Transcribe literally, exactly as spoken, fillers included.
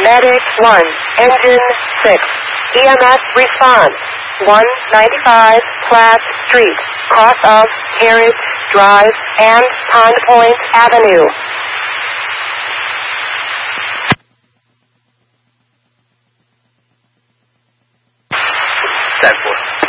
Medic one, Engine six, E M S response, one ninety-five Platt Street, cross of Carriage Drive and Pond Point Avenue. ten four.